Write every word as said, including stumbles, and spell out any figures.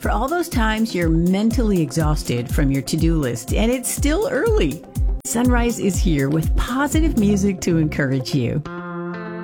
For all those times you're mentally exhausted from your to-do list and it's still early, Sunrise is here with positive music to encourage you.